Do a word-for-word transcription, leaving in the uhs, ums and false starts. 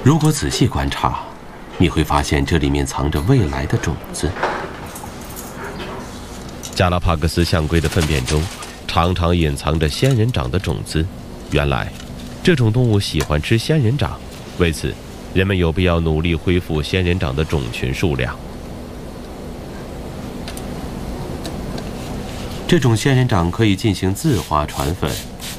如果仔细观察，你会发现这里面藏着未来的种子。 加拉帕戈斯象龟的粪便中，常常隐藏着仙人掌的种子。原来，这种动物喜欢吃仙人掌，为此，人们有必要努力恢复仙人掌的种群数量。 这种仙人掌可以进行自花传粉。